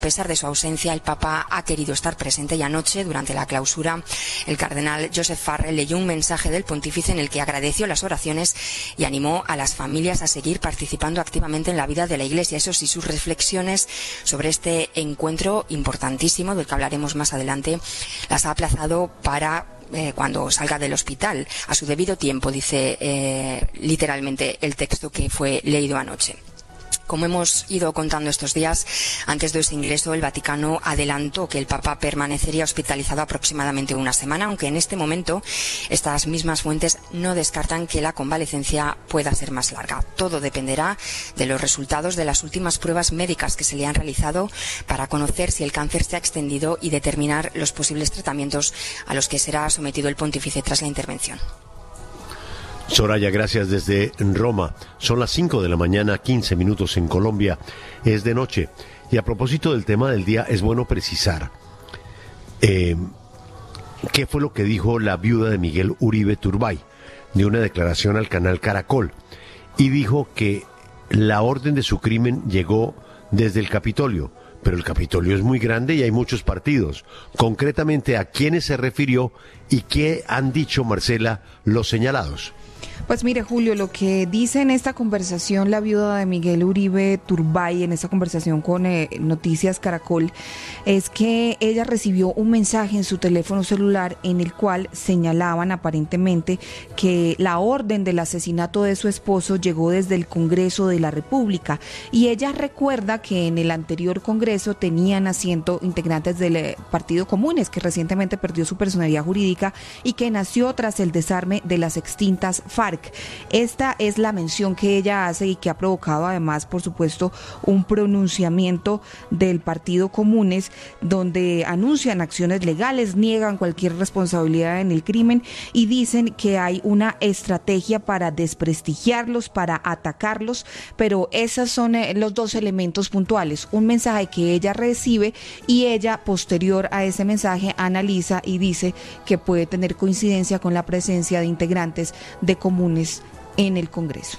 A pesar de su ausencia, el Papa ha querido estar presente y anoche, durante la clausura, el cardenal Joseph Farrell leyó un mensaje del pontífice en el que agradeció las oraciones y animó a las familias a seguir participando activamente en la vida de la Iglesia. Eso sí, sus reflexiones sobre este encuentro importantísimo, del que hablaremos más adelante, las ha aplazado para cuando salga del hospital, a su debido tiempo, dice literalmente el texto que fue leído anoche. Como hemos ido contando estos días, antes de su ingreso, el Vaticano adelantó que el Papa permanecería hospitalizado aproximadamente una semana, aunque en este momento estas mismas fuentes no descartan que la convalecencia pueda ser más larga. Todo dependerá de los resultados de las últimas pruebas médicas que se le han realizado para conocer si el cáncer se ha extendido y determinar los posibles tratamientos a los que será sometido el pontífice tras la intervención. Soraya, gracias desde Roma. Son las 5 de la mañana, 15 minutos en Colombia. Es de noche. Y a propósito del tema del día, es bueno precisar qué fue lo que dijo la viuda de Miguel Uribe Turbay, de una declaración al canal Caracol. Y dijo que la orden de su crimen llegó desde el Capitolio. Pero el Capitolio es muy grande y hay muchos partidos. Concretamente, ¿a quiénes se refirió y qué han dicho, Marcela, los señalados? Pues mire, Julio, lo que dice en esta conversación la viuda de Miguel Uribe Turbay, en esta conversación con Noticias Caracol, es que ella recibió un mensaje en su teléfono celular en el cual señalaban aparentemente que la orden del asesinato de su esposo llegó desde el Congreso de la República, y ella recuerda que en el anterior Congreso tenían asiento integrantes del Partido Comunes, que recientemente perdió su personalidad jurídica y que nació tras el desarme de las extintas FARC. Esta es la mención que ella hace y que ha provocado además, por supuesto, un pronunciamiento del Partido Comunes, donde anuncian acciones legales, niegan cualquier responsabilidad en el crimen y dicen que hay una estrategia para desprestigiarlos, para atacarlos, pero esos son los dos elementos puntuales: un mensaje que ella recibe y ella, posterior a ese mensaje, analiza y dice que puede tener coincidencia con la presencia de integrantes de Comunes en el Congreso.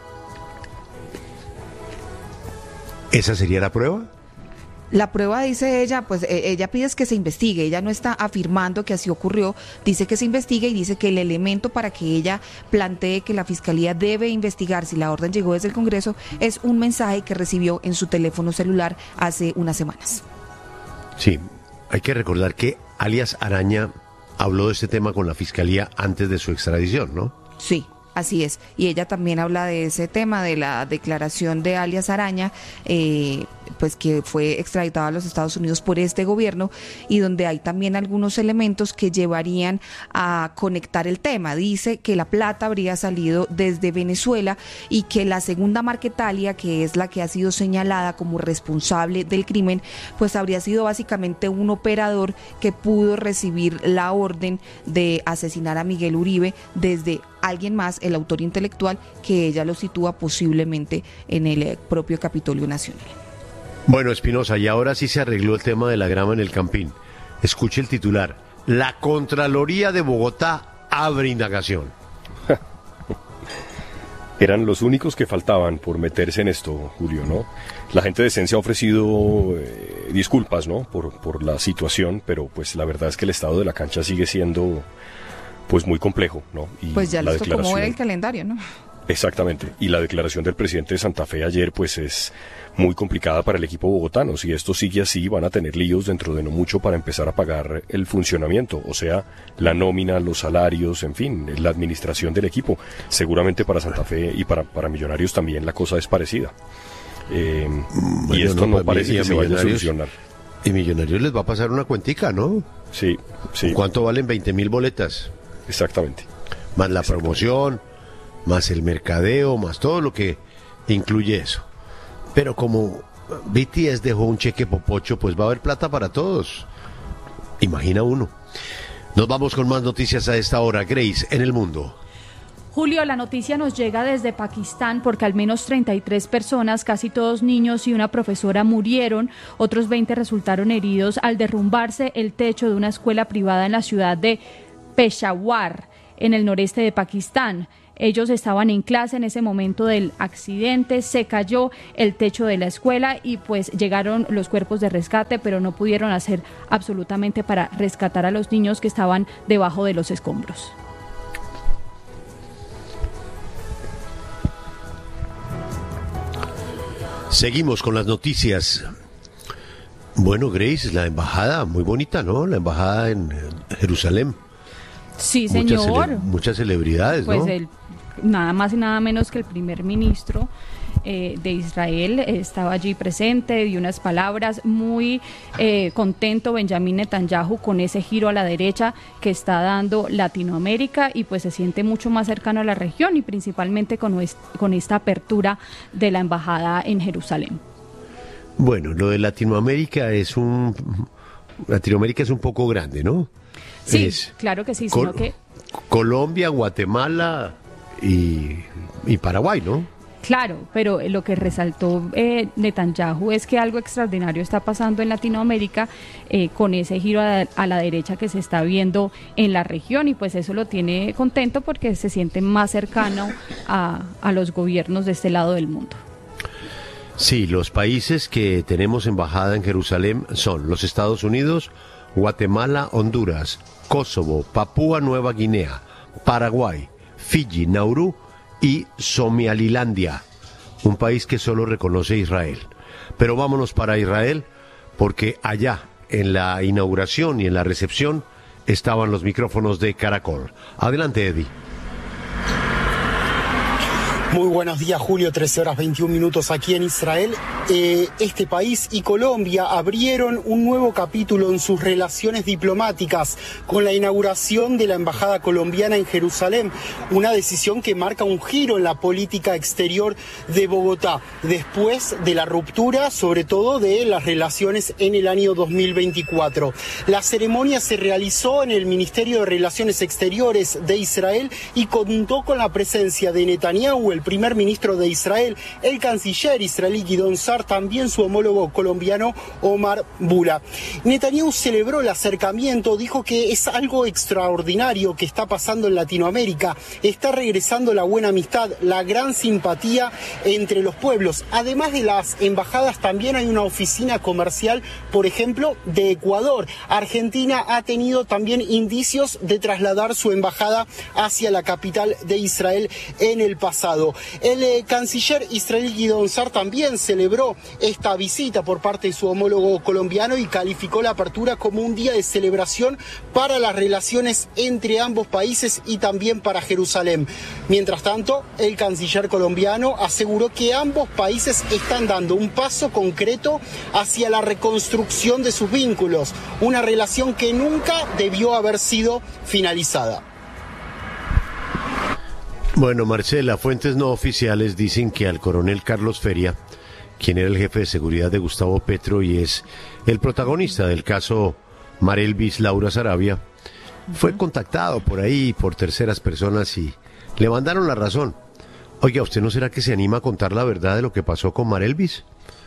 ¿Esa sería la prueba? La prueba, dice ella, pues ella pide que se investigue. Ella no está afirmando que así ocurrió, dice que se investigue y dice que el elemento para que ella plantee que la Fiscalía debe investigar si la orden llegó desde el Congreso es un mensaje que recibió en su teléfono celular hace unas semanas. Sí, hay que recordar que alias Araña habló de este tema con la Fiscalía antes de su extradición, ¿no? Sí. Así es, y ella también habla de ese tema, de la declaración de alias Araña, pues que fue extraditado a los Estados Unidos por este gobierno, y donde hay también algunos elementos que llevarían a conectar el tema. Dice que la plata habría salido desde Venezuela y que la segunda Marquetalia, que es la que ha sido señalada como responsable del crimen, pues habría sido básicamente un operador que pudo recibir la orden de asesinar a Miguel Uribe desde alguien más, el autor intelectual, que ella lo sitúa posiblemente en el propio Capitolio Nacional. Bueno, Espinosa, y ahora sí se arregló el tema de la grama en el Campín. Escuche el titular: la Contraloría de Bogotá abre indagación. Eran los únicos que faltaban por meterse en esto, Julio, ¿no? La gente de Esencia ha ofrecido disculpas, ¿no?, por la situación, pero pues la verdad es que el estado de la cancha sigue siendo pues muy complejo, ¿no? Y pues ya les tocó mover el calendario, ¿no? Exactamente, y la declaración del presidente de Santa Fe ayer pues es muy complicada para el equipo bogotano. Si esto sigue así, van a tener líos dentro de no mucho para empezar a pagar el funcionamiento, o sea, la nómina, los salarios, en fin, la administración del equipo. Seguramente para Santa Fe y para Millonarios también la cosa es parecida. Y esto no parece que se vaya a solucionar. Y Millonarios les va a pasar una cuentica, ¿no? Sí, sí. ¿Cuánto valen 20.000 boletas? Exactamente. Más la promoción, más el mercadeo, más todo lo que incluye eso. Pero como BTS dejó un cheque popocho, pues va a haber plata para todos. Imagina uno. Nos vamos con más noticias a esta hora. Grace, en el mundo. Julio, la noticia nos llega desde Pakistán porque al menos 33 personas, casi todos niños y una profesora, murieron. Otros 20 resultaron heridos al derrumbarse el techo de una escuela privada en la ciudad de Peshawar, en el noreste de Pakistán. Ellos estaban en clase en ese momento del accidente, se cayó el techo de la escuela y pues llegaron los cuerpos de rescate, pero no pudieron hacer absolutamente para rescatar a los niños que estaban debajo de los escombros. Seguimos con las noticias. Bueno, Grace, la embajada, muy bonita, ¿no? La embajada en Jerusalén. Sí, señor. Muchas celebridades, pues ¿no? Nada más y nada menos que el primer ministro de Israel estaba allí presente, dio unas palabras muy contento Benjamín Netanyahu con ese giro a la derecha que está dando Latinoamérica y pues se siente mucho más cercano a la región y principalmente con esta apertura de la embajada en Jerusalén. Bueno, lo de Latinoamérica es un poco grande, ¿no? Sí, claro que sí, sino que Colombia, Guatemala y Paraguay, ¿no? Claro, pero lo que resaltó Netanyahu es que algo extraordinario está pasando en Latinoamérica con ese giro a la derecha que se está viendo en la región y pues eso lo tiene contento porque se siente más cercano a los gobiernos de este lado del mundo. Sí, los países que tenemos embajada en Jerusalén son los Estados Unidos, Guatemala, Honduras, Kosovo, Papúa Nueva Guinea, Paraguay, Fiji, Nauru y Somalilandia, un país que solo reconoce Israel. Pero vámonos para Israel, porque allá, en la inauguración y en la recepción, estaban los micrófonos de Caracol. Adelante, Eddie. Muy buenos días, Julio, 13:21 aquí en Israel. Este país y Colombia abrieron un nuevo capítulo en sus relaciones diplomáticas con la inauguración de la embajada colombiana en Jerusalén, una decisión que marca un giro en la política exterior de Bogotá, después de la ruptura, sobre todo, de las relaciones en el año 2024. La ceremonia se realizó en el Ministerio de Relaciones Exteriores de Israel y contó con la presencia de Netanyahu, el primer ministro de Israel, el canciller israelí Gideon Sa'ar, también su homólogo colombiano Omar Bula. Netanyahu celebró el acercamiento, dijo que es algo extraordinario que está pasando en Latinoamérica, está regresando la buena amistad, la gran simpatía entre los pueblos. Además de las embajadas, también hay una oficina comercial, por ejemplo, de Ecuador. Argentina ha tenido también indicios de trasladar su embajada hacia la capital de Israel en el pasado. El canciller israelí Gideon Sa'ar también celebró esta visita por parte de su homólogo colombiano y calificó la apertura como un día de celebración para las relaciones entre ambos países y también para Jerusalén. Mientras tanto, el canciller colombiano aseguró que ambos países están dando un paso concreto hacia la reconstrucción de sus vínculos, una relación que nunca debió haber sido finalizada. Bueno, Marcela, fuentes no oficiales dicen que al coronel Carlos Feria, quien era el jefe de seguridad de Gustavo Petro y es el protagonista del caso Marelvis Laura Sarabia, fue contactado por ahí por terceras personas y le mandaron la razón. Oiga, ¿usted no será que se anima a contar la verdad de lo que pasó con Marelvis?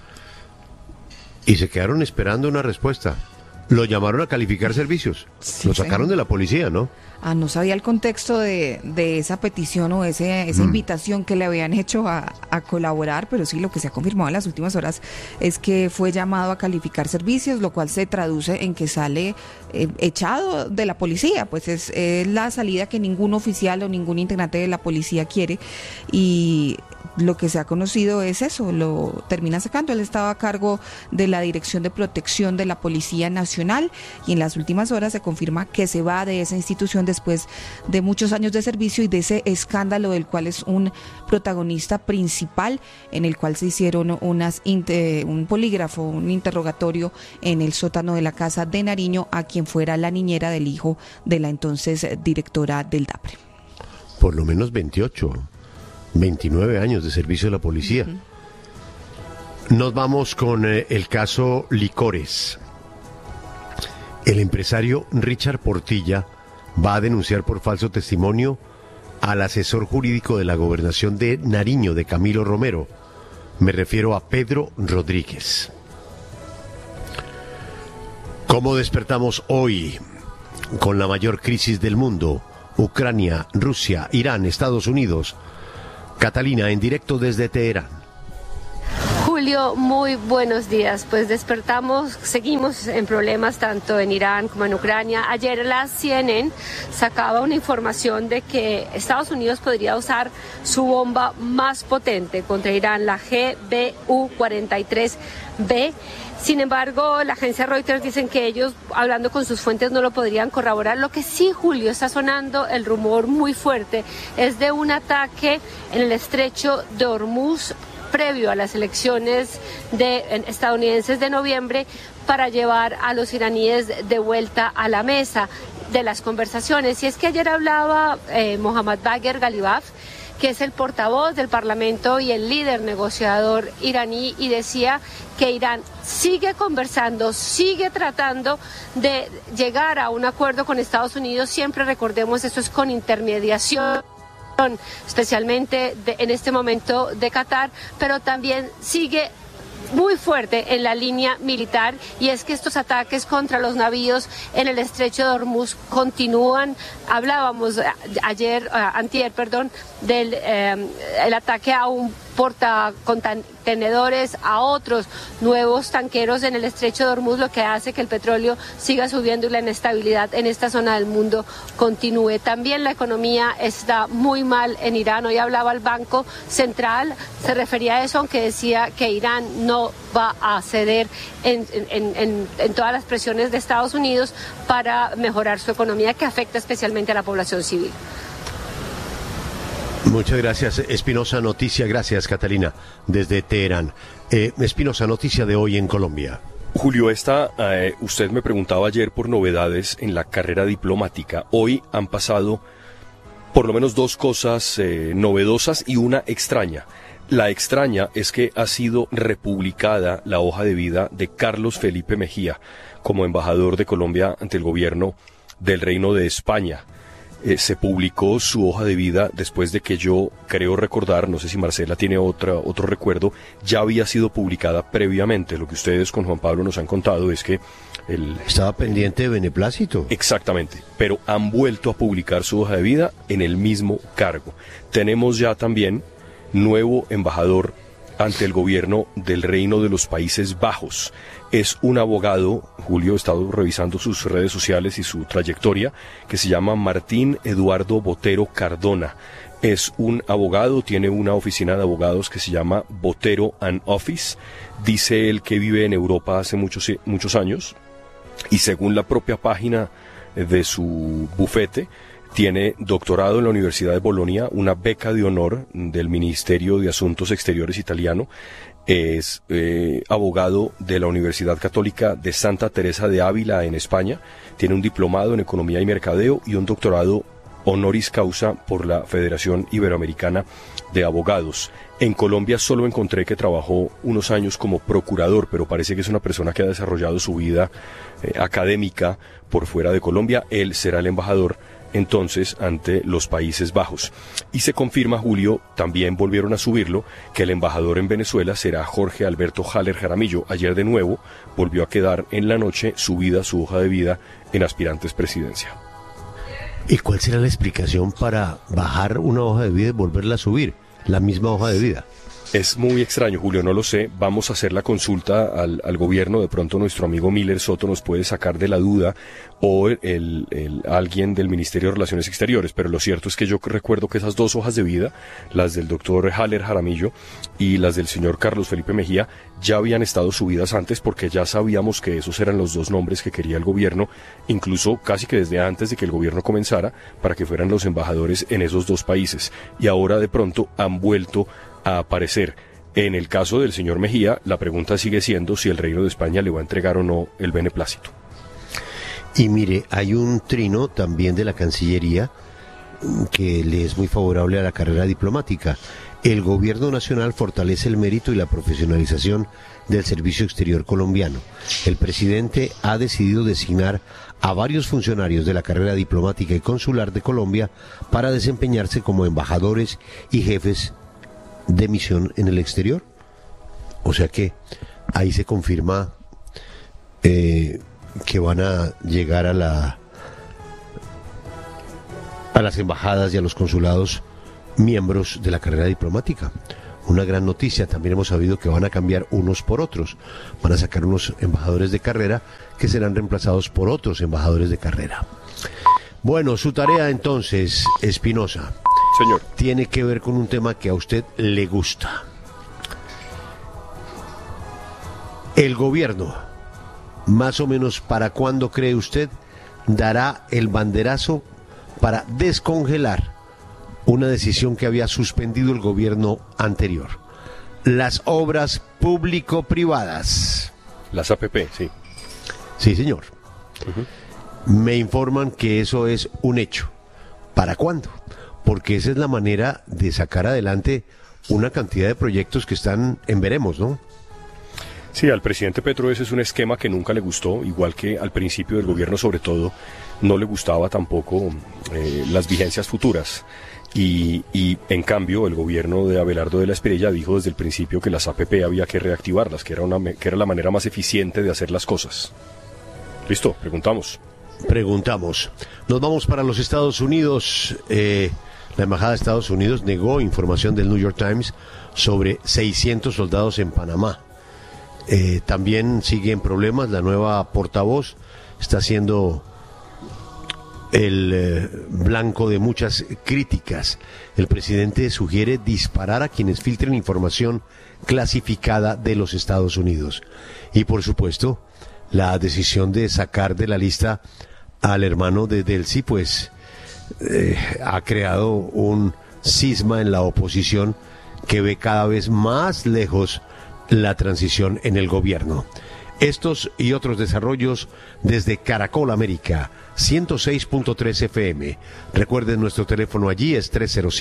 Y se quedaron esperando una respuesta. Lo llamaron a calificar servicios. Sí, lo sacaron de la policía, ¿no? No sabía el contexto de esa petición o esa invitación que le habían hecho a colaborar, pero sí, lo que se ha confirmado en las últimas horas es que fue llamado a calificar servicios, lo cual se traduce en que sale echado de la policía. Pues es la salida que ningún oficial o ningún integrante de la policía quiere, y lo que se ha conocido es eso, lo termina sacando. Él estaba a cargo de la Dirección de Protección de la Policía Nacional y en las últimas horas se confirma que se va de esa institución después de muchos años de servicio y de ese escándalo del cual es un protagonista principal, en el cual se hicieron un polígrafo, un interrogatorio en el sótano de la casa de Nariño a quien fuera la niñera del hijo de la entonces directora del DAPRE. Por lo menos 29 años de servicio de la policía. Nos vamos con el caso Licores. El empresario Richard Portilla va a denunciar por falso testimonio al asesor jurídico de la gobernación de Nariño, de Camilo Romero. Me refiero a Pedro Rodríguez. ¿Cómo despertamos hoy con la mayor crisis del mundo? Ucrania, Rusia, Irán, Estados Unidos. Catalina, en directo desde Teherán. Julio, muy buenos días. Pues despertamos, seguimos en problemas tanto en Irán como en Ucrania. Ayer la CNN sacaba una información de que Estados Unidos podría usar su bomba más potente contra Irán, la GBU-43B. Sin embargo, la agencia Reuters dicen que ellos, hablando con sus fuentes, no lo podrían corroborar. Lo que sí, Julio, está sonando el rumor muy fuerte es de un ataque en el estrecho de Hormuz previo a las elecciones estadounidenses de noviembre para llevar a los iraníes de vuelta a la mesa de las conversaciones. Y es que ayer hablaba Mohammad Bagher Ghalibaf, que es el portavoz del Parlamento y el líder negociador iraní, y decía que Irán sigue conversando, sigue tratando de llegar a un acuerdo con Estados Unidos. Siempre recordemos, eso es con intermediación, especialmente en este momento de Qatar, pero también sigue muy fuerte en la línea militar, y es que estos ataques contra los navíos en el estrecho de Hormuz continúan. Hablábamos antier, del el ataque a un portacontenedores, a otros nuevos tanqueros en el estrecho de Hormuz, lo que hace que el petróleo siga subiendo y la inestabilidad en esta zona del mundo continúe. También la economía está muy mal en Irán. Hoy hablaba el Banco Central, se refería a eso, aunque decía que Irán no va a ceder en todas las presiones de Estados Unidos para mejorar su economía, que afecta especialmente a la población civil. Muchas gracias, Espinosa. Noticia, gracias, Catalina, desde Teherán. Espinosa, noticia de hoy en Colombia. Julio, usted me preguntaba ayer por novedades en la carrera diplomática. Hoy han pasado por lo menos dos cosas novedosas y una extraña. La extraña es que ha sido republicada la hoja de vida de Carlos Felipe Mejía como embajador de Colombia ante el gobierno del Reino de España. Se publicó su hoja de vida después de que yo creo recordar, no sé si Marcela tiene otro recuerdo, ya había sido publicada previamente. Lo que ustedes con Juan Pablo nos han contado es que estaba pendiente de beneplácito. Exactamente, pero han vuelto a publicar su hoja de vida en el mismo cargo. Tenemos ya también nuevo embajador ante el gobierno del Reino de los Países Bajos. Es un abogado, Julio, he estado revisando sus redes sociales y su trayectoria, que se llama Martín Eduardo Botero Cardona. Es un abogado, tiene una oficina de abogados que se llama Botero & Office. Dice él que vive en Europa hace muchos años, y según la propia página de su bufete, tiene doctorado en la Universidad de Bolonia, una beca de honor del Ministerio de Asuntos Exteriores italiano. Es abogado de la Universidad Católica de Santa Teresa de Ávila en España. Tiene un diplomado en Economía y Mercadeo y un doctorado honoris causa por la Federación Iberoamericana de Abogados. En Colombia solo encontré que trabajó unos años como procurador, pero parece que es una persona que ha desarrollado su vida académica por fuera de Colombia. Él será el embajador entonces ante los Países Bajos. Y se confirma, Julio, también volvieron a subirlo, que el embajador en Venezuela será Jorge Alberto Haller Jaramillo. Ayer de nuevo volvió a quedar en la noche subida su hoja de vida en Aspirantes Presidencia. ¿Y cuál será la explicación para bajar una hoja de vida y volverla a subir? La misma hoja de vida. Es muy extraño, Julio, no lo sé. Vamos a hacer la consulta al gobierno. De pronto nuestro amigo Miller Soto nos puede sacar de la duda, o alguien del Ministerio de Relaciones Exteriores. Pero lo cierto es que yo recuerdo que esas dos hojas de vida, las del doctor Haller Jaramillo y las del señor Carlos Felipe Mejía, ya habían estado subidas antes, porque ya sabíamos que esos eran los dos nombres que quería el gobierno, incluso casi que desde antes de que el gobierno comenzara, para que fueran los embajadores en esos dos países. Y ahora de pronto han vuelto a aparecer. En el caso del señor Mejía, la pregunta sigue siendo si el Reino de España le va a entregar o no el beneplácito. Y mire, hay un trino también de la Cancillería que le es muy favorable a la carrera diplomática. El gobierno nacional fortalece el mérito y la profesionalización del servicio exterior colombiano. El presidente ha decidido designar a varios funcionarios de la carrera diplomática y consular de Colombia para desempeñarse como embajadores y jefes de misión en el exterior. O sea que ahí se confirma que van a llegar a a las embajadas y a los consulados miembros de la carrera diplomática. Una gran noticia. También hemos sabido que van a cambiar unos por otros. Van a sacar unos embajadores de carrera que serán reemplazados por otros embajadores de carrera. Bueno, su tarea entonces, Espinosa, señor, tiene que ver con un tema que a usted le gusta. El gobierno, más o menos, ¿para cuándo cree usted dará el banderazo para descongelar una decisión que había suspendido el gobierno anterior? Las obras público-privadas. Las APP, sí. Sí, señor. Me informan que eso es un hecho. ¿Para cuándo? Porque esa es la manera de sacar adelante una cantidad de proyectos que están en veremos, ¿no? Sí, al presidente Petro ese es un esquema que nunca le gustó, igual que al principio del gobierno sobre todo no le gustaba tampoco las vigencias futuras. Y en cambio el gobierno de Abelardo de la Espriella dijo desde el principio que las APP había que reactivarlas, que era la manera más eficiente de hacer las cosas. Listo, preguntamos. Nos vamos para los Estados Unidos. La Embajada de Estados Unidos negó información del New York Times sobre 600 soldados en Panamá. También siguen problemas. La nueva portavoz está siendo el blanco de muchas críticas. El presidente sugiere disparar a quienes filtren información clasificada de los Estados Unidos. Y por supuesto, la decisión de sacar de la lista al hermano de Delcy, pues ha creado un cisma en la oposición que ve cada vez más lejos la transición en el gobierno. Estos y otros desarrollos desde Caracol América 106.3 FM. Recuerden, nuestro teléfono allí es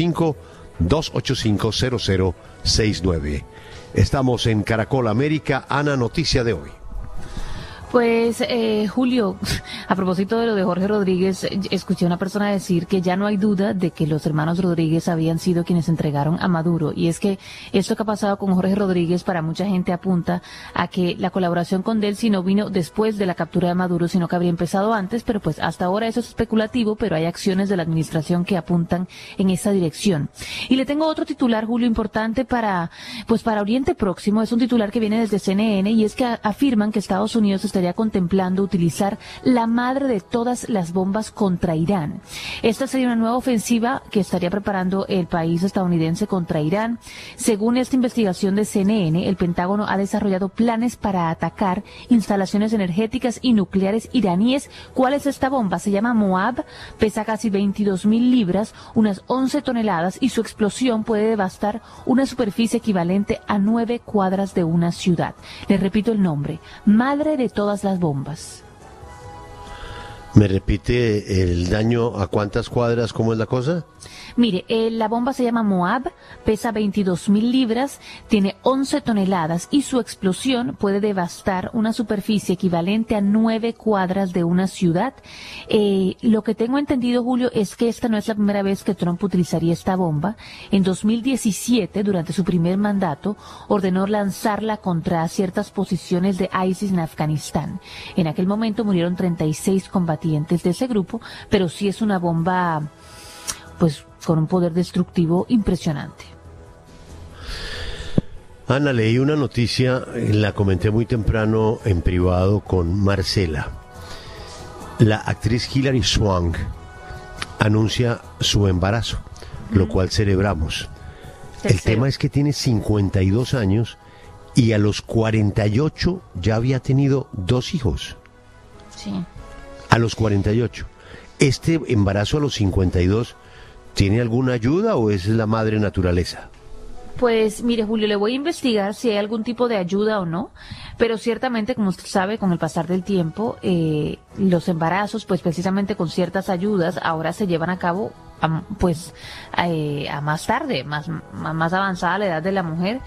305-285-0069. Estamos en Caracol América. Ana, noticia de hoy. Pues, Julio, a propósito de lo de Jorge Rodríguez, escuché a una persona decir que ya no hay duda de que los hermanos Rodríguez habían sido quienes entregaron a Maduro. Y es que esto que ha pasado con Jorge Rodríguez para mucha gente apunta a que la colaboración con Delcy no vino después de la captura de Maduro, sino que habría empezado antes, pero pues hasta ahora eso es especulativo, pero hay acciones de la administración que apuntan en esa dirección. Y le tengo otro titular, Julio, importante para Oriente Próximo. Es un titular que viene desde CNN y es que afirman que Estados Unidos estaría contemplando utilizar la madre de todas las bombas contra Irán. Esta sería una nueva ofensiva que estaría preparando el país estadounidense contra Irán. Según esta investigación de CNN, el Pentágono ha desarrollado planes para atacar instalaciones energéticas y nucleares iraníes. ¿Cuál es esta bomba? Se llama Moab, pesa casi 22.000 libras, unas 11 toneladas, y su explosión puede devastar una superficie equivalente a 9 cuadras de una ciudad. Les repito el nombre: madre de todas las bombas. ¿Me repite el daño a cuántas cuadras? ¿Cómo es la cosa? Mire, la bomba se llama Moab, pesa 22.000 libras, tiene 11 toneladas y su explosión puede devastar una superficie equivalente a 9 cuadras de una ciudad. Lo que tengo entendido, Julio, es que esta no es la primera vez que Trump utilizaría esta bomba. En 2017, durante su primer mandato, ordenó lanzarla contra ciertas posiciones de ISIS en Afganistán. En aquel momento murieron 36 combatientes de ese grupo, pero sí es una bomba, pues, con un poder destructivo impresionante. Ana, leí una noticia, la comenté muy temprano en privado con Marcela. La actriz Hilary Swank anuncia su embarazo, lo cual celebramos. El tema es que tiene 52 años y a los 48 ya había tenido 2 hijos. Sí. A los 48. ¿Este embarazo a los 52 tiene alguna ayuda o es la madre naturaleza? Pues mire, Julio, le voy a investigar si hay algún tipo de ayuda o no, pero ciertamente, como usted sabe, con el pasar del tiempo, los embarazos, pues precisamente con ciertas ayudas, ahora se llevan a cabo a más tarde, más avanzada la edad de la mujer.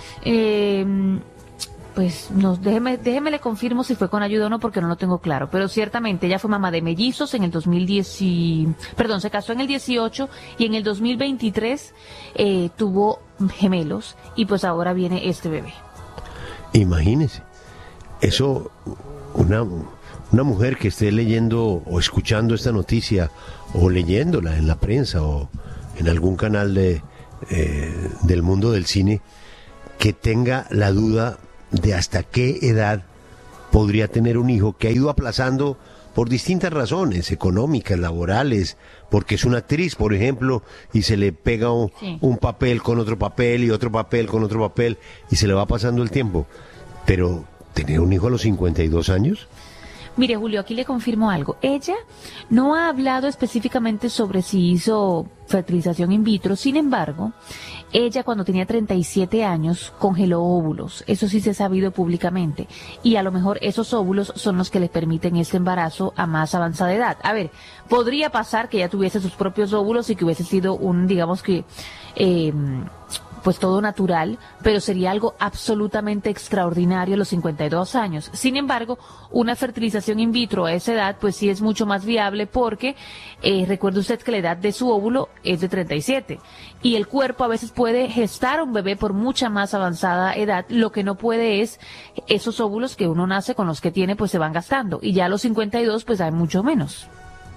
Pues déjeme le confirmo si fue con ayuda o no, porque no lo tengo claro, pero ciertamente ella fue mamá de mellizos en el se casó en el 18 y en el 2023 tuvo gemelos y pues ahora viene este bebé. Imagínese, eso una mujer que esté leyendo o escuchando esta noticia o leyéndola en la prensa o en algún canal del mundo del cine, que tenga la duda de hasta qué edad podría tener un hijo, que ha ido aplazando por distintas razones, económicas, laborales, porque es una actriz, por ejemplo, y se le pega un papel con otro papel y otro papel con otro papel, y se le va pasando el tiempo. Pero, ¿tener un hijo a los 52 años? Mire, Julio, aquí le confirmo algo. Ella no ha hablado específicamente sobre si hizo fertilización in vitro. Sin embargo, ella cuando tenía 37 años congeló óvulos. Eso sí se ha sabido públicamente. Y a lo mejor esos óvulos son los que le permiten este embarazo a más avanzada edad. A ver, podría pasar que ella tuviese sus propios óvulos y que hubiese sido digamos que, pues todo natural, pero sería algo absolutamente extraordinario a los 52 años. Sin embargo, una fertilización in vitro a esa edad, pues sí es mucho más viable porque recuerde usted que la edad de su óvulo es de 37 y el cuerpo a veces puede gestar un bebé por mucha más avanzada edad. Lo que no puede es esos óvulos que uno nace con los que tiene, pues se van gastando, y ya a los 52 pues hay mucho menos.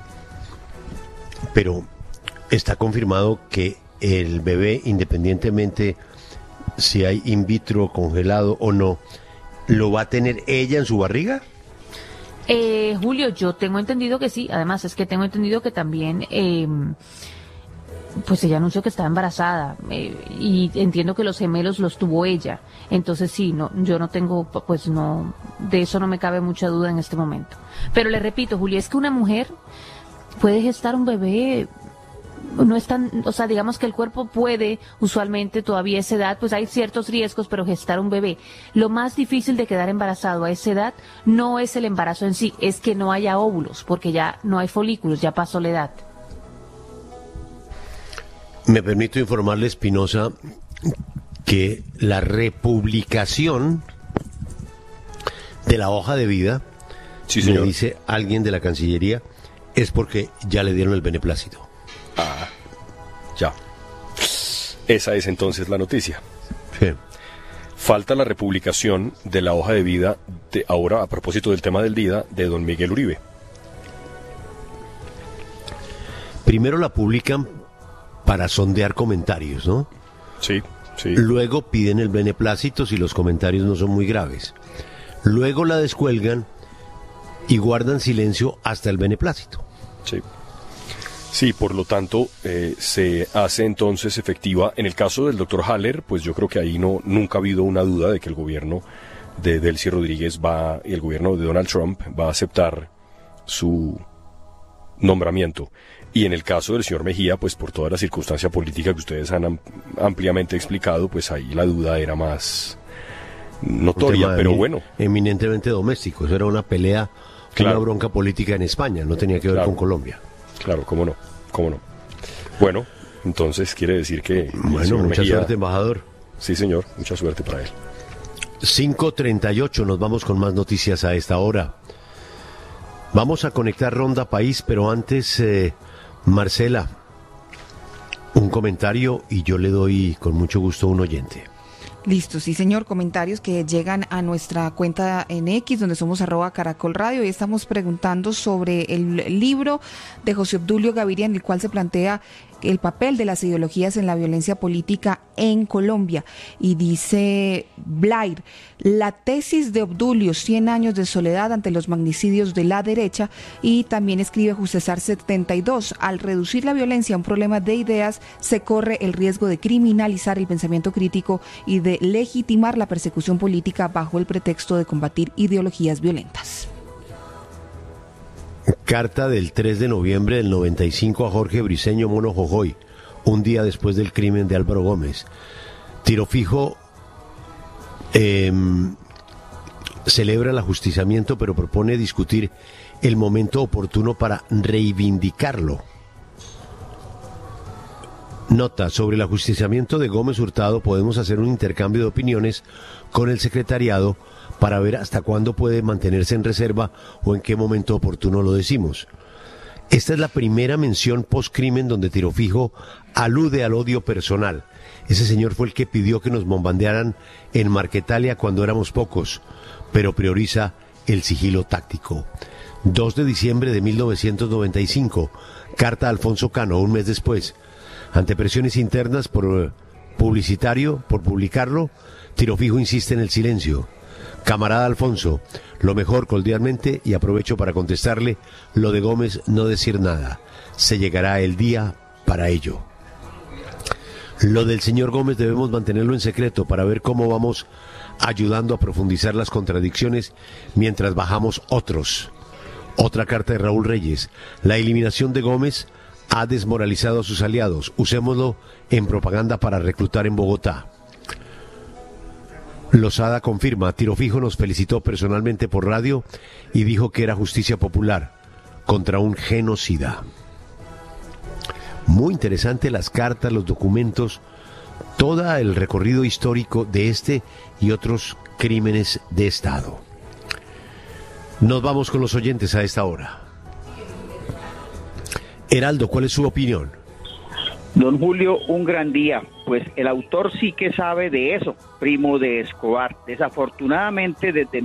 Pero está confirmado que el bebé, independientemente si hay in vitro, congelado o no, ¿lo va a tener ella en su barriga? Julio, yo tengo entendido que sí. Además es que tengo entendido que también pues ella anunció que estaba embarazada, y entiendo que los gemelos los tuvo ella. Entonces sí, no, yo no tengo, pues no, de eso no me cabe mucha duda en este momento. Pero le repito, Julio, es que una mujer puede gestar un bebé. No es tan, o sea, digamos que el cuerpo puede, usualmente todavía a esa edad, pues hay ciertos riesgos, pero gestar un bebé. Lo más difícil de quedar embarazado a esa edad no es el embarazo en sí, es que no haya óvulos, porque ya no hay folículos, ya pasó la edad. Me permito informarle, Espinosa, que la republicación de la hoja de vida, sí, señor, me dice alguien de la Cancillería, es porque ya le dieron el beneplácito. Ah, ya. Esa es entonces la noticia. Sí. Falta la republicación de la hoja de vida, ahora a propósito del tema del día, de don Miguel Uribe. Primero la publican para sondear comentarios, ¿no? Sí, sí. Luego piden el beneplácito si los comentarios no son muy graves. Luego la descuelgan y guardan silencio hasta el beneplácito. Sí. Sí, por lo tanto, se hace entonces efectiva. En el caso del doctor Haller, pues yo creo que ahí nunca ha habido una duda de que el gobierno de Delcy Rodríguez y el gobierno de Donald Trump va a aceptar su nombramiento. Y en el caso del señor Mejía, pues por toda la circunstancia política que ustedes han ampliamente explicado, pues ahí la duda era más notoria, pero bueno. Eminentemente doméstico, eso era una pelea, claro, una bronca política en España, no tenía que ver, claro, con Colombia. Claro, cómo no. Bueno, entonces quiere decir que... Bueno, mucha suerte, embajador. Sí, señor, mucha suerte para él. 5:38, nos vamos con más noticias a esta hora. Vamos a conectar Ronda País, pero antes, Marcela, un comentario y yo le doy con mucho gusto a un oyente. Listo, sí señor, comentarios que llegan a nuestra cuenta en X, donde somos @Caracol Radio, y estamos preguntando sobre el libro de José Obdulio Gaviria, en el cual se plantea el papel de las ideologías en la violencia política en Colombia. Y dice Blair, la tesis de Obdulio, 100 años de soledad ante los magnicidios de la derecha. Y también escribe Jusesar 72, al reducir la violencia a un problema de ideas, se corre el riesgo de criminalizar el pensamiento crítico y de legitimar la persecución política bajo el pretexto de combatir ideologías violentas. Carta del 3 de noviembre del 95 a Jorge Briceño Mono Jojoy, un día después del crimen de Álvaro Gómez. Tiro Fijo celebra el ajusticiamiento, pero propone discutir el momento oportuno para reivindicarlo. Nota, sobre el ajusticiamiento de Gómez Hurtado podemos hacer un intercambio de opiniones con el secretariado para ver hasta cuándo puede mantenerse en reserva o en qué momento oportuno lo decimos. Esta es la primera mención post-crimen donde Tiro Fijo alude al odio personal. Ese señor fue el que pidió que nos bombardearan en Marquetalia cuando éramos pocos, pero prioriza el sigilo táctico. 2 de diciembre de 1995, carta a Alfonso Cano, un mes después. Ante presiones internas por publicarlo, Tiro Fijo insiste en el silencio. Camarada Alfonso, lo mejor cordialmente, y aprovecho para contestarle, lo de Gómez no decir nada. Se llegará el día para ello. Lo del señor Gómez debemos mantenerlo en secreto para ver cómo vamos ayudando a profundizar las contradicciones mientras bajamos otros. Otra carta de Raúl Reyes. La eliminación de Gómez ha desmoralizado a sus aliados. Usémoslo en propaganda para reclutar en Bogotá. Lozada confirma, Tiro Fijo nos felicitó personalmente por radio y dijo que era justicia popular contra un genocida. Muy interesante las cartas, los documentos, todo el recorrido histórico de este y otros crímenes de Estado. Nos vamos con los oyentes a esta hora. Heraldo, ¿cuál es su opinión? Don Julio, un gran día. Pues el autor sí que sabe de eso, primo de Escobar. Desafortunadamente, desde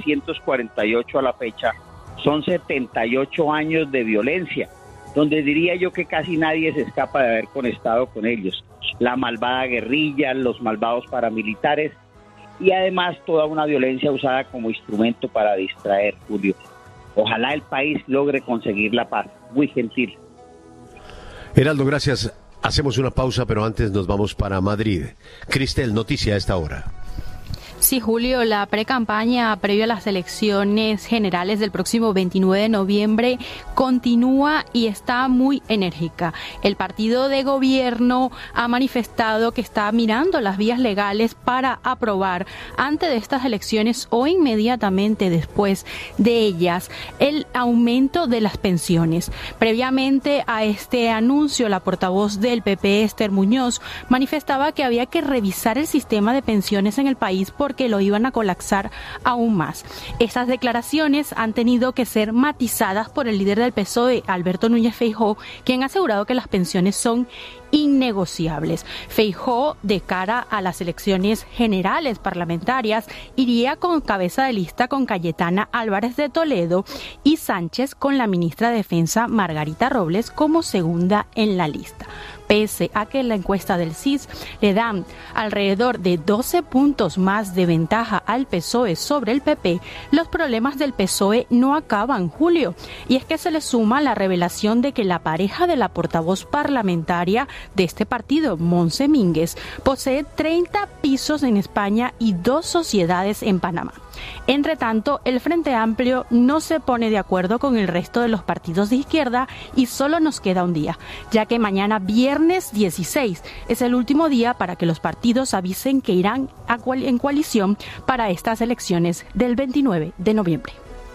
1948 a la fecha, son 78 años de violencia, donde diría yo que casi nadie se escapa de haber conectado con ellos. La malvada guerrilla, los malvados paramilitares y además toda una violencia usada como instrumento para distraer, Julio. Ojalá el país logre conseguir la paz. Muy gentil. Heraldo, gracias. Hacemos una pausa, pero antes nos vamos para Madrid. Cristel, noticia a esta hora. Sí, Julio, la precampaña previo a las elecciones generales del próximo 29 de noviembre continúa y está muy enérgica. El partido de gobierno ha manifestado que está mirando las vías legales para aprobar antes de estas elecciones o inmediatamente después de ellas el aumento de las pensiones. Previamente a este anuncio, la portavoz del PP, Esther Muñoz, manifestaba que había que revisar el sistema de pensiones en el país porque lo iban a colapsar aún más. Estas declaraciones han tenido que ser matizadas por el líder del PSOE, Alberto Núñez Feijóo, quien ha asegurado que las pensiones son innegociables. Feijóo, de cara a las elecciones generales parlamentarias, iría con cabeza de lista con Cayetana Álvarez de Toledo y Sánchez con la ministra de Defensa Margarita Robles como segunda en la lista. Pese a que la encuesta del CIS le dan alrededor de 12 puntos más de ventaja al PSOE sobre el PP, los problemas del PSOE no acaban, Julio. Y es que se le suma la revelación de que la pareja de la portavoz parlamentaria de este partido, Montse Mínguez, posee 30 pisos en España y 2 sociedades en Panamá. Entre tanto, el Frente Amplio no se pone de acuerdo con el resto de los partidos de izquierda y solo nos queda un día, ya que mañana viernes 16 es el último día para que los partidos avisen que irán en coalición para estas elecciones del 29 de noviembre.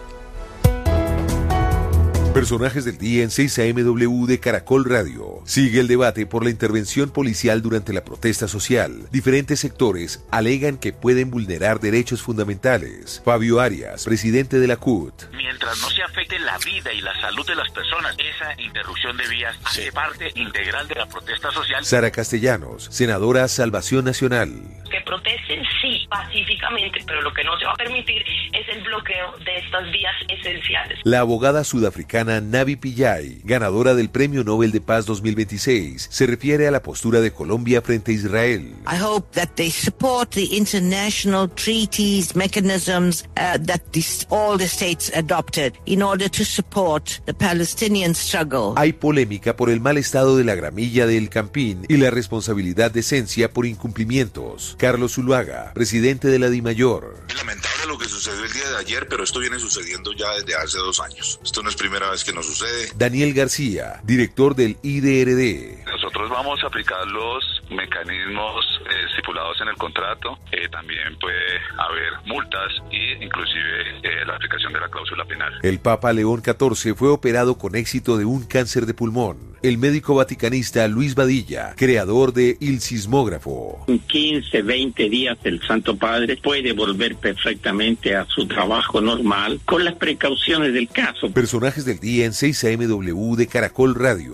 Personajes del día en 6 AMW de Caracol Radio. Sigue el debate por la intervención policial durante la protesta social. Diferentes sectores alegan que pueden vulnerar derechos fundamentales. Fabio Arias, presidente de la CUT. Mientras no se afecte la vida y la salud de las personas, esa interrupción de vías hace parte integral de la protesta social. Sara Castellanos, senadora Salvación Nacional. Que protesten, sí, pacíficamente, pero lo que no se va a permitir es el bloqueo de estas vías esenciales. La abogada sudafricana Navi Pillay, ganadora del Premio Nobel de Paz 2026, se refiere a la postura de Colombia frente a Israel. I hope that they support the international treaties, mechanisms that all the states adopted in order to support the Palestinian struggle. Hay polémica por el mal estado de la gramilla de El Campín y la responsabilidad de Esencia por incumplimientos. Carlos Zuluaga, presidente de la DIMAYOR. Es lamentable lo que sucedió el día de ayer, pero esto viene sucediendo ya desde hace 2 años. Esto no es primera vez que nos sucede. Daniel García, director del IDRD. Nosotros vamos a aplicar los mecanismos estipulados en el contrato. También puede haber multas e inclusive la aplicación de la cláusula penal. El Papa León XIV fue operado con éxito de un cáncer de pulmón. El médico vaticanista Luis Badilla, creador de Il Sismógrafo. En 15, 20 días el Santo Padre puede volver perfectamente a su trabajo normal con las precauciones del caso. Personajes del día en 6 AMW de Caracol Radio.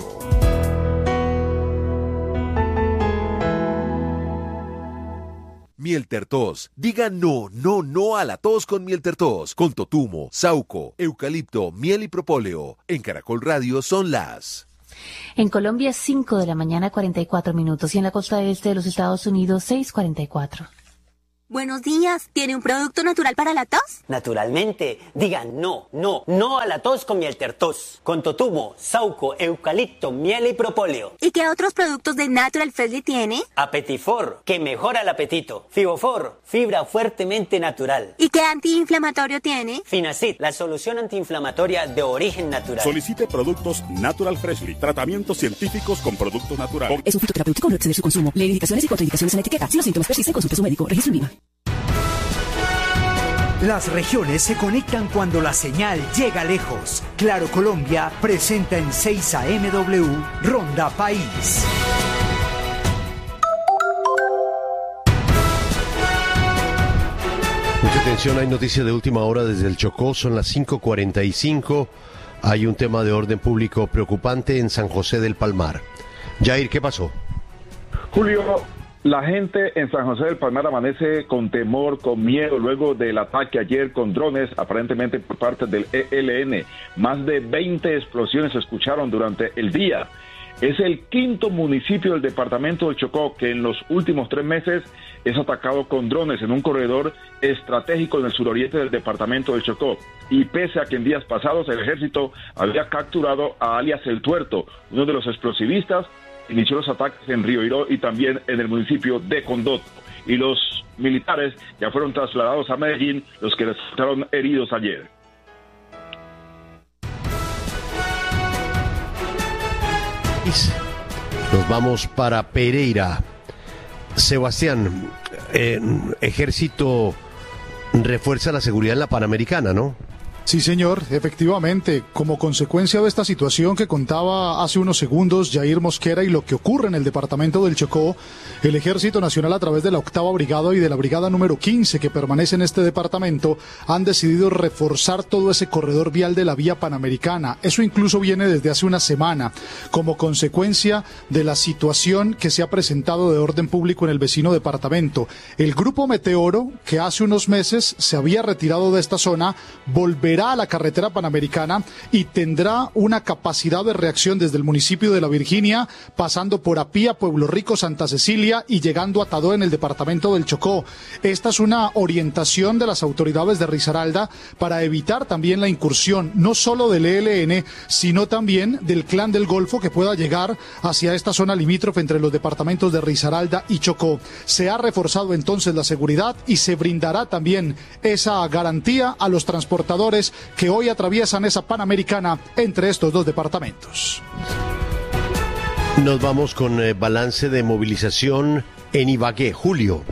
Mieltertos. Diga no, no, no a la tos con Mieltertos. Con totumo, sauco, eucalipto, miel y propóleo. En Caracol Radio son las... En Colombia, 5 de la mañana, 44 minutos. Y en la costa este de los Estados Unidos, 6:44. Buenos días. ¿Tiene un producto natural para la tos? Naturalmente. Diga no, no, no a la tos con Mieltertos. Con totumo, sauco, eucalipto, miel y propóleo. ¿Y qué otros productos de Natural Freshly tiene? Apetifor, que mejora el apetito. Fibofor, fibra fuertemente natural. ¿Y qué antiinflamatorio tiene? Finacid, la solución antiinflamatoria de origen natural. Solicite productos Natural Freshly. Tratamientos científicos con productos naturales. Es un fitoterapéutico, no exceder su consumo. Lee indicaciones y contraindicaciones en la etiqueta. Si los síntomas persisten, consulte a su médico. Registro INVIMA. Las regiones se conectan cuando la señal llega lejos. Claro Colombia presenta en 6 AMW Ronda País. Mucha atención, hay noticias de última hora desde el Chocó, son las 5:45. Hay un tema de orden público preocupante en San José del Palmar. Jair, ¿qué pasó? Julio, la gente en San José del Palmar amanece con temor, con miedo, luego del ataque ayer con drones, aparentemente por parte del ELN. Más de 20 explosiones se escucharon durante el día. Es el quinto municipio del departamento del Chocó que en los últimos 3 meses es atacado con drones en un corredor estratégico en el suroriente del departamento del Chocó. Y pese a que en días pasados el ejército había capturado a alias El Tuerto, uno de los explosivistas, inició los ataques en Río Iró y también en el municipio de Condoto. Y los militares ya fueron trasladados a Medellín, los que resultaron heridos ayer. Nos vamos para Pereira. Sebastián, Ejército refuerza la seguridad en la Panamericana, ¿no? Sí, señor, efectivamente, como consecuencia de esta situación que contaba hace unos segundos Jair Mosquera y lo que ocurre en el departamento del Chocó, el Ejército Nacional a través de la 8ª Brigada y de la Brigada número 15 que permanece en este departamento han decidido reforzar todo ese corredor vial de la vía Panamericana. Eso incluso viene desde hace una semana, como consecuencia de la situación que se ha presentado de orden público en el vecino departamento. El Grupo Meteoro, que hace unos meses se había retirado de esta zona, volverá a la carretera panamericana y tendrá una capacidad de reacción desde el municipio de La Virginia, pasando por Apía, Pueblo Rico, Santa Cecilia y llegando a Tadó en el departamento del Chocó. Esta es una orientación de las autoridades de Risaralda para evitar también la incursión no solo del ELN, sino también del Clan del Golfo que pueda llegar hacia esta zona limítrofe entre los departamentos de Risaralda y Chocó. Se ha reforzado entonces la seguridad y se brindará también esa garantía a los transportadores que hoy atraviesan esa Panamericana entre estos dos departamentos. Nos vamos con balance de movilización en Ibagué. Julio,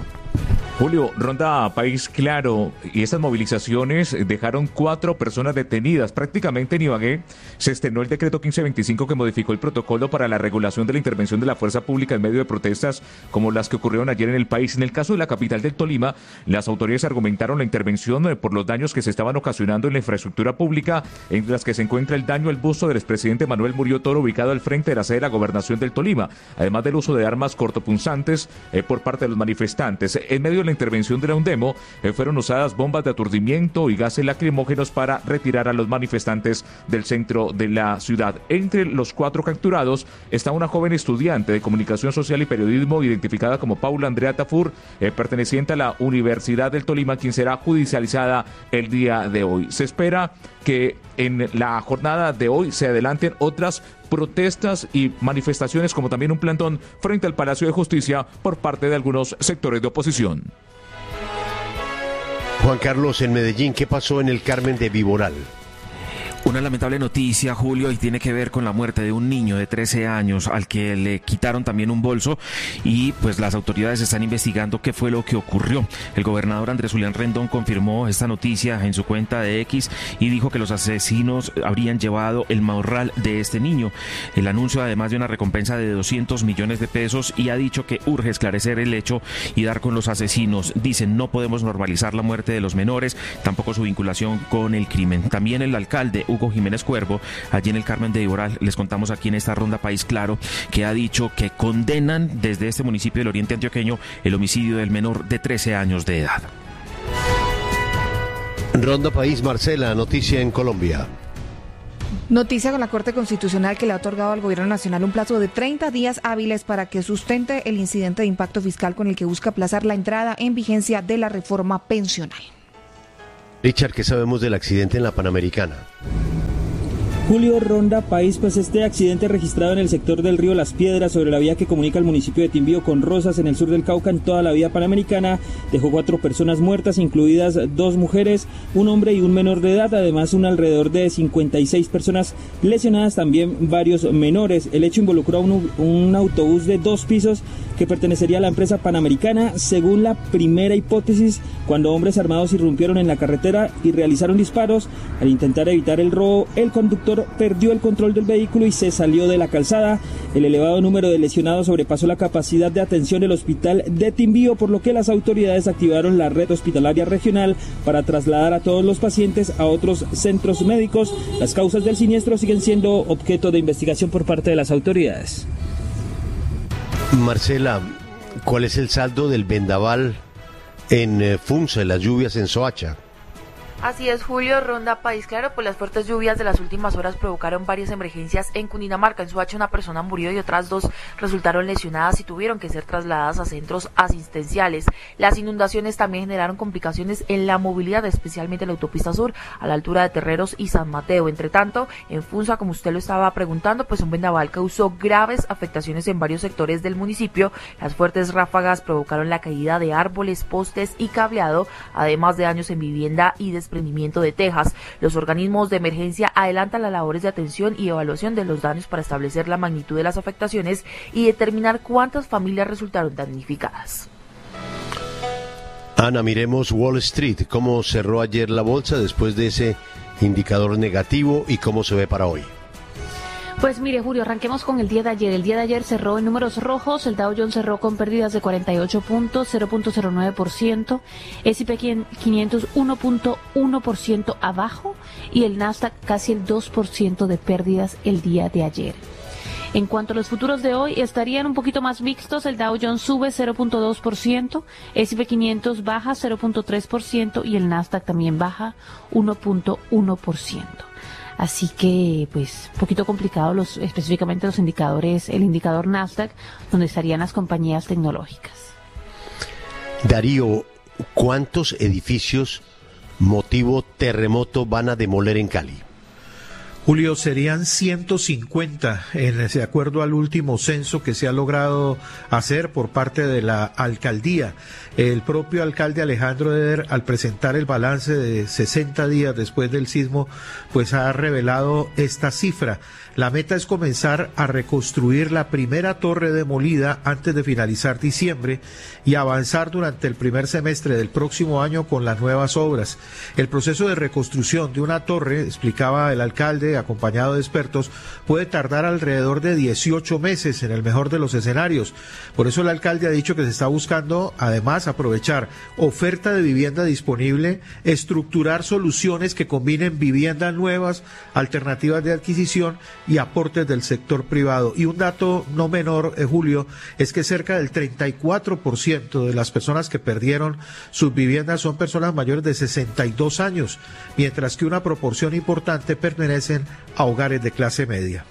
Ronda País Claro, y estas movilizaciones dejaron 4 personas detenidas. Prácticamente en Ibagué se estrenó el decreto 1525 que modificó el protocolo para la regulación de la intervención de la fuerza pública en medio de protestas como las que ocurrieron ayer en el país. En el caso de la capital del Tolima, las autoridades argumentaron la intervención por los daños que se estaban ocasionando en la infraestructura pública, entre las que se encuentra el daño al busto del expresidente Manuel Murillo Toro ubicado al frente de la sede de la gobernación del Tolima, además del uso de armas cortopunzantes por parte de los manifestantes. En medio de la intervención de la UNDEMO fueron usadas bombas de aturdimiento y gases lacrimógenos para retirar a los manifestantes del centro de la ciudad. Entre los 4 capturados está una joven estudiante de comunicación social y periodismo identificada como Paula Andrea Tafur, perteneciente a la Universidad del Tolima, quien será judicializada el día de hoy. Se espera que en la jornada de hoy se adelanten otras protestas y manifestaciones, como también un plantón frente al Palacio de Justicia por parte de algunos sectores de oposición. Juan Carlos, en Medellín, ¿qué pasó en el Carmen de Viboral? Una lamentable noticia, Julio, y tiene que ver con la muerte de un niño de 13 años al que le quitaron también un bolso y pues las autoridades están investigando qué fue lo que ocurrió. El gobernador Andrés Julián Rendón confirmó esta noticia en su cuenta de X y dijo que los asesinos habrían llevado el morral de este niño. El anuncio además de una recompensa de 200 millones de pesos y ha dicho que urge esclarecer el hecho y dar con los asesinos. Dicen, no podemos normalizar la muerte de los menores, tampoco su vinculación con el crimen. También el alcalde Hugo Jiménez Cuervo, allí en el Carmen de Iboral. Les contamos aquí en esta Ronda País Claro que ha dicho que condenan desde este municipio del oriente antioqueño el homicidio del menor de 13 años de edad. Ronda País, Marcela, noticia en Colombia. Noticia con la Corte Constitucional que le ha otorgado al Gobierno Nacional un plazo de 30 días hábiles para que sustente el incidente de impacto fiscal con el que busca aplazar la entrada en vigencia de la reforma pensional. Richard, ¿qué sabemos del accidente en la Panamericana? Julio, Ronda País, pues este accidente registrado en el sector del río Las Piedras sobre la vía que comunica el municipio de Timbío con Rosas en el sur del Cauca en toda la vía panamericana dejó 4 personas muertas, incluidas 2 mujeres, un hombre y un menor de edad, además un alrededor de 56 personas lesionadas, también varios menores. El hecho involucró a un autobús de 2 pisos que pertenecería a la empresa Panamericana. Según la primera hipótesis, cuando hombres armados irrumpieron en la carretera y realizaron disparos, al intentar evitar el robo, el conductor perdió el control del vehículo y se salió de la calzada. El elevado número de lesionados sobrepasó la capacidad de atención del hospital de Timbío, por lo que las autoridades activaron la red hospitalaria regional para trasladar a todos los pacientes a otros centros médicos. Las causas del siniestro siguen siendo objeto de investigación por parte de las autoridades. Marcela, ¿cuál es el saldo del vendaval en Funza, las lluvias en Soacha? Así es, Julio, Ronda País Claro, pues las fuertes lluvias de las últimas horas provocaron varias emergencias en Cundinamarca. En Soacha una persona murió y otras 2 resultaron lesionadas y tuvieron que ser trasladadas a centros asistenciales. Las inundaciones también generaron complicaciones en la movilidad, especialmente en la autopista sur, a la altura de Terreros y San Mateo. Entre tanto, en Funza, como usted lo estaba preguntando, pues un vendaval causó graves afectaciones en varios sectores del municipio. Las fuertes ráfagas provocaron la caída de árboles, postes y cableado, además de daños en vivienda y desprendimiento de tejas. Los organismos de emergencia adelantan las labores de atención y evaluación de los daños para establecer la magnitud de las afectaciones y determinar cuántas familias resultaron damnificadas. Ana, miremos Wall Street, cómo cerró ayer la bolsa después de ese indicador negativo y cómo se ve para hoy. Pues mire, Julio, arranquemos con el día de ayer. El día de ayer cerró en números rojos. El Dow Jones cerró con pérdidas de 48 puntos, 0.09%. S&P 500 1.1% abajo y el Nasdaq casi el 2% de pérdidas el día de ayer. En cuanto a los futuros de hoy, estarían un poquito más mixtos. El Dow Jones sube 0.2%, S&P 500 baja 0.3% y el Nasdaq también baja 1.1%. Así que, pues, poquito complicado específicamente los indicadores, el indicador Nasdaq, donde estarían las compañías tecnológicas. Darío, ¿cuántos edificios motivo terremoto van a demoler en Cali? Julio, serían 150 de acuerdo al último censo que se ha logrado hacer por parte de la alcaldía. El propio alcalde Alejandro Eder, al presentar el balance de 60 días después del sismo, pues ha revelado esta cifra. La meta es comenzar a reconstruir la primera torre demolida antes de finalizar diciembre y avanzar durante el primer semestre del próximo año con las nuevas obras. El proceso de reconstrucción de una torre, explicaba el alcalde, acompañado de expertos, puede tardar alrededor de 18 meses en el mejor de los escenarios. Por eso el alcalde ha dicho que se está buscando, además, aprovechar oferta de vivienda disponible, estructurar soluciones que combinen viviendas nuevas, alternativas de adquisición y aportes del sector privado. Y un dato no menor, Julio, es que cerca del 34% de las personas que perdieron sus viviendas son personas mayores de 62 años, mientras que una proporción importante pertenecen a hogares de clase media.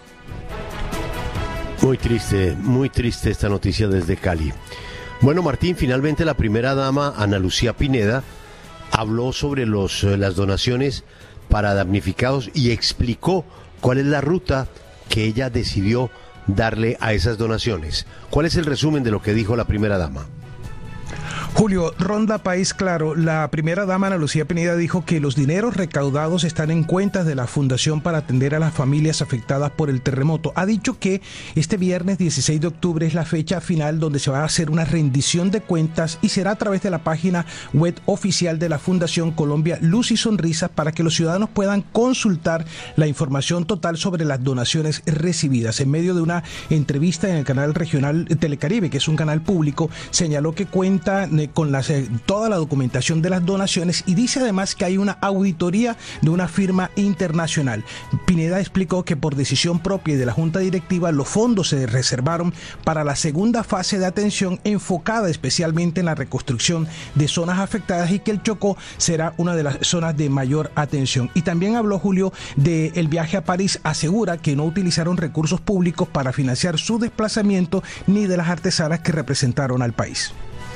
Muy triste esta noticia desde Cali. Bueno, Martín, finalmente la primera dama, Ana Lucía Pineda, habló sobre las donaciones para damnificados y explicó cuál es la ruta que ella decidió darle a esas donaciones. ¿Cuál es el resumen de lo que dijo la primera dama? Julio, Ronda País Claro, la primera dama Ana Lucía Pineda dijo que los dineros recaudados están en cuentas de la Fundación para atender a las familias afectadas por el terremoto. Ha dicho que este viernes 16 de octubre es la fecha final donde se va a hacer una rendición de cuentas y será a través de la página web oficial de la Fundación Colombia Luz y Sonrisas para que los ciudadanos puedan consultar la información total sobre las donaciones recibidas. En medio de una entrevista en el canal regional Telecaribe, que es un canal público, señaló que cuenta con toda la documentación de las donaciones, y dice además que hay una auditoría de una firma internacional. Pineda explicó que por decisión propia y de la Junta Directiva los fondos se reservaron para la segunda fase de atención enfocada especialmente en la reconstrucción de zonas afectadas y que el Chocó será una de las zonas de mayor atención. Y también habló Julio del viaje a París. Asegura que no utilizaron recursos públicos para financiar su desplazamiento ni de las artesanas que representaron al país.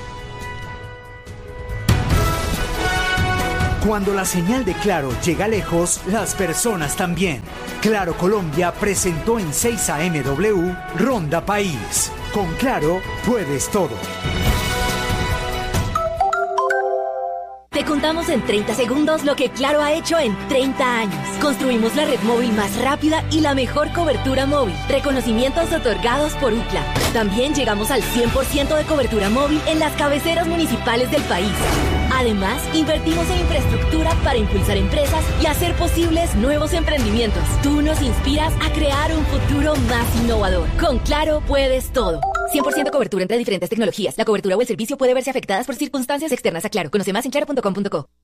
Cuando la señal de Claro llega lejos, las personas también. Claro Colombia presentó en 6AMW Ronda País. Con Claro puedes todo. Te contamos en 30 segundos lo que Claro ha hecho en 30 años. Construimos la red móvil más rápida y la mejor cobertura móvil. Reconocimientos otorgados por UCLA. También llegamos al 100% de cobertura móvil en las cabeceras municipales del país. Además, invertimos en infraestructura para impulsar empresas y hacer posibles nuevos emprendimientos. Tú nos inspiras a crear un futuro más innovador. Con Claro puedes todo. 100% cobertura entre diferentes tecnologías. La cobertura o el servicio puede verse afectadas por circunstancias externas a Claro. Conoce más en claro.com.co.